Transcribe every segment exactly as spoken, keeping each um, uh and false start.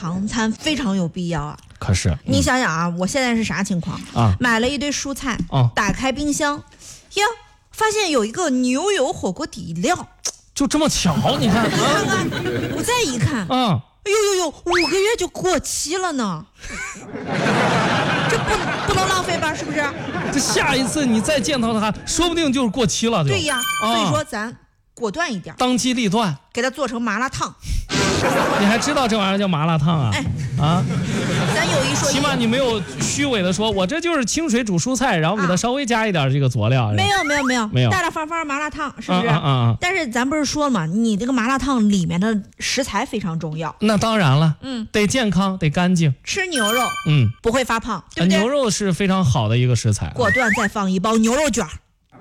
糖餐非常有必要啊。 可是、嗯、 你想想啊，我现在是啥情况啊？ 买了一堆蔬菜， 啊、 打开冰箱，呀，发现有一个牛油火锅底料， 就这么巧，你看， 你看看，我再一看， 啊， 哎呦呦呦，五个月就过期了呢，这不不能浪费吧？是不是？ 这下一次你再见到它，说不定就是过期了。 对呀， 啊、 所以说咱果断一点， 当机立断， 给它做成麻辣烫。 你还知道这玩意儿叫麻辣烫啊？ 哎， 啊， 咱有一说一， 起码你没有虚伪的说，我这就是清水煮蔬菜，然后给它稍微加一点这个佐料。 啊、没有没有没有没有， 大大方方麻辣烫，是不是？ 啊啊啊！ 但是咱不是说了吗？你这个麻辣烫里面的食材非常重要。 那当然了， 嗯， 得健康，得干净。 吃牛肉， 嗯， 不会发胖，对不对？ 牛肉是非常好的一个食材。 果断再放一包牛肉卷。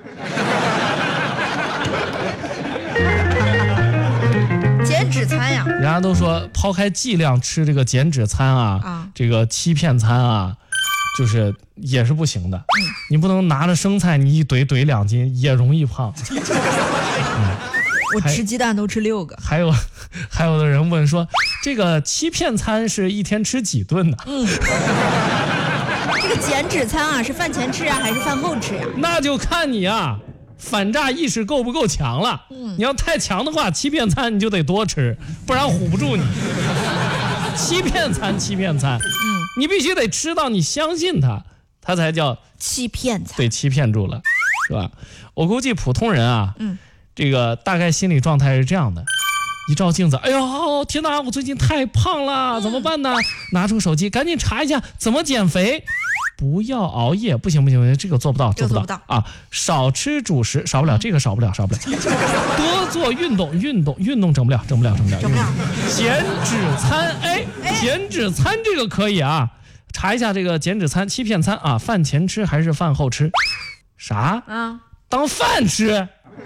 减脂餐呀， 人家都说抛开剂量吃这个减脂餐啊， 啊这个欺骗餐啊，就是也是不行的。 嗯， 你不能拿着生菜你一怼怼两斤，也容易胖。 嗯，我吃鸡蛋都吃六个。 还有，还有的人问说，这个欺骗餐是一天吃几顿呢？ 嗯，这个减脂餐啊，是饭前吃啊，还是饭后吃呀、啊？ 那就看你啊。反诈意识够不够强了？嗯，你要太强的话，欺骗餐你就得多吃，不然唬不住你。欺骗餐，欺骗餐，嗯，你必须得吃到你相信它，它才叫欺骗餐。 对，欺骗住了，是吧？我估计普通人啊，嗯，这个大概心理状态是这样的：一照镜子，哎呦天哪，我最近太胖了， 嗯、 怎么办呢？拿出手机，赶紧查一下怎么减肥。不要熬夜，不行不行不行，这个做不到，做不到, 不到啊！少吃主食，少不了，这个少不了，少不了。多做运动，运动运动整不了，整不了，整不了。 整不了。 减脂餐，哎，哎减脂餐这个可以啊，查一下这个减脂餐、欺骗餐啊，饭前吃还是饭后吃？啥？啊？当饭吃？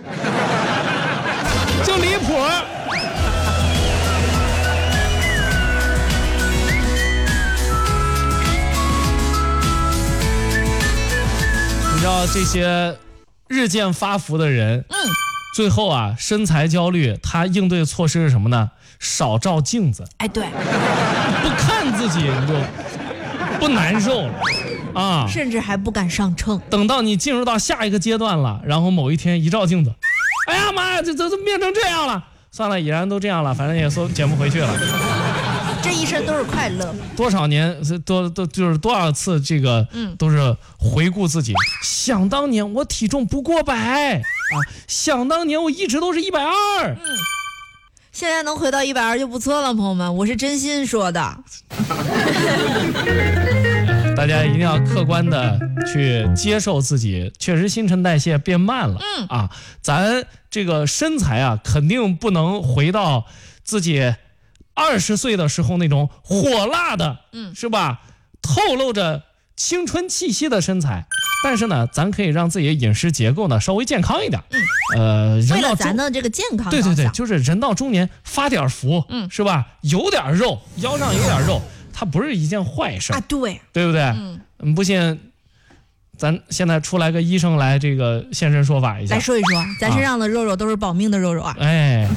就离谱。你知道这些日渐发福的人，嗯，最后啊身材焦虑，他应对措施是什么呢？少照镜子。 哎，对， 不看自己你就不难受了啊， 甚至还不敢上秤。 等到你进入到下一个阶段了，然后某一天一照镜子，哎呀妈呀，这这怎么变成这样了？算了，已然都这样了，反正也说减不回去了。 这一生都是快乐， 多少年多都就是多少次这个，嗯，都是回顾自己。想当年我体重不过百啊，想当年我一直都是一百二，嗯， 现在能回到一百二就不错了，朋友们，我是真心说的。 大家一定要客观的去接受自己，确实新陈代谢变慢了，嗯啊，咱这个身材啊，肯定不能回到自己二十岁的时候那种火辣的，嗯，是吧？透露着青春气息的身材，但是呢，咱可以让自己的饮食结构呢稍微健康一点，嗯，呃，人到为了咱的这个健康， 对对对，就是人到中年发点福，嗯，是吧？有点肉，腰上有点肉，它不是一件坏事啊， 对， 对不对？嗯，不信，咱现在出来个医生来这个现身说法一下， 来说一说，咱身上的肉肉都是保命的肉肉啊， 哎。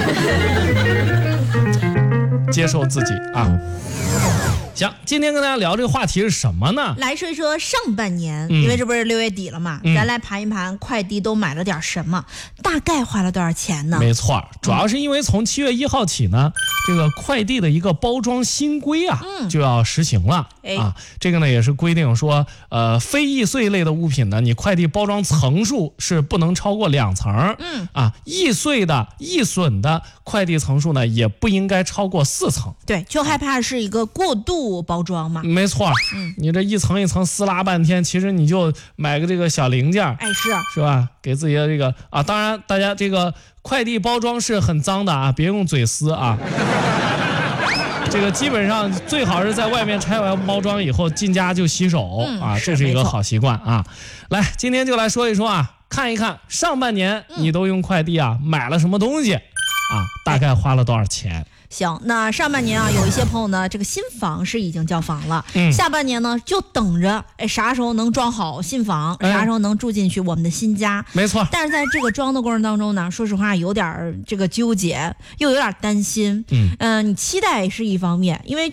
接受自己啊！行，今天跟大家聊这个话题是什么呢？ 来说一说上半年，嗯、因为这不是六月底了嘛，嗯、咱来盘一盘快递都买了点什么，大概花了多少钱呢？ 没错，主要是因为从七月一号起呢，嗯、这个快递的一个包装新规啊，嗯、就要实行了、哎、啊。这个呢也是规定说，呃，非易碎类的物品呢，你快递包装层数是不能超过两层，嗯啊，易碎的、易损的快递层数呢也不应该超过四层。 对，就害怕是一个过度包装嘛， 没错，嗯，你这一层一层撕拉半天，其实你就买个这个小零件， 哎，是是吧？给自己的这个啊，当然大家这个快递包装是很脏的啊，别用嘴撕啊。这个基本上最好是在外面拆完包装以后进家就洗手、嗯、啊，这是一个好习惯啊。来，今天就来说一说啊，看一看上半年你都用快递啊、嗯、买了什么东西啊，大概花了多少钱？ 行，那上半年啊，有一些朋友呢，这个新房是已经交房了，嗯，下半年呢就等着，哎，啥时候能装好新房，啥时候能住进去我们的新家， 没错。 但是在这个装的过程当中呢，说实话有点这个纠结，又有点担心，嗯、呃、你期待是一方面，因为